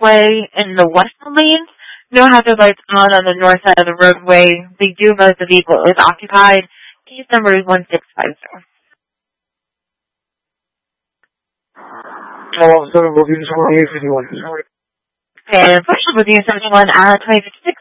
Expressway in the western lanes. No hazard lights on the north side of the roadway. They do advise the vehicle is occupied. Case number is 1650. Hello, 7 Booking, 51. And Special Booking 71 2056.